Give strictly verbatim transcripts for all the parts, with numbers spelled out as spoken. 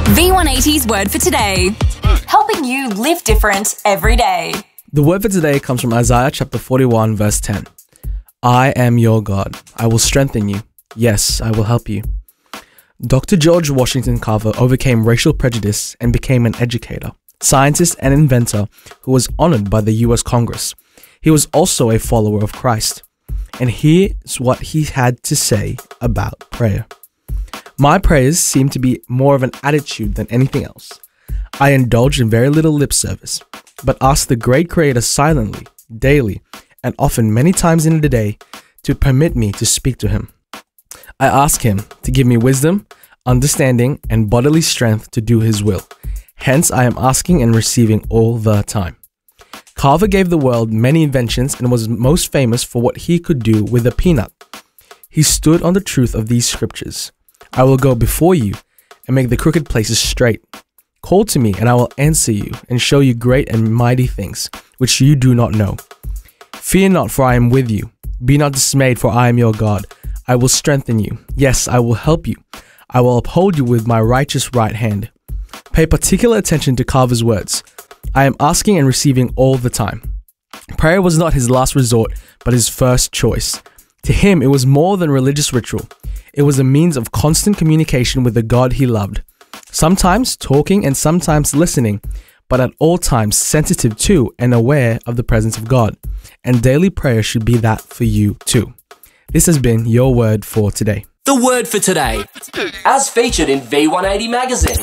V one eighty's word for today. Helping you live different every day. The word for today comes from Isaiah chapter forty-one, verse ten. I am your God. I will strengthen you. Yes, I will help you. Doctor George Washington Carver overcame racial prejudice and became an educator, scientist, and inventor who was honored by the U S Congress. He was also a follower of Christ. And here's what he had to say about prayer. My prayers seem to be more of an attitude than anything else. I indulge in very little lip service, but ask the great Creator silently, daily, and often many times in the day to permit me to speak to Him. I ask Him to give me wisdom, understanding, and bodily strength to do His will. Hence, I am asking and receiving all the time. Carver gave the world many inventions and was most famous for what he could do with a peanut. He stood on the truth of these scriptures. I will go before you and make the crooked places straight. Call to me and I will answer you and show you great and mighty things which you do not know. Fear not, for I am with you. Be not dismayed, for I am your God. I will strengthen you. Yes, I will help you. I will uphold you with my righteous right hand. Pay particular attention to Carver's words. I am asking and receiving all the time. Prayer was not his last resort, but his first choice. To him, it was more than religious ritual. It was a means of constant communication with the God he loved. Sometimes talking and sometimes listening, but at all times sensitive to and aware of the presence of God. And daily prayer should be that for you too. This has been your word for today. The word for today, as featured in V one eighty magazine.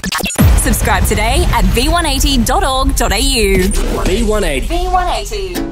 Subscribe today at v one eighty dot org dot a u. V one eighty. V one eighty.